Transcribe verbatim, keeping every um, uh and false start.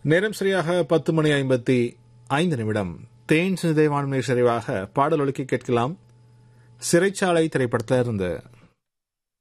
நேரம் சரியாக பத்து மணி ஐம்பத்தி ஐந்து நிமிடம். தேன் சிந்தை வானொலி சரிவாக பாடல் ஒலிக்க கேட்கலாம். சிறைச்சாலை திரைப்படத்திலிருந்து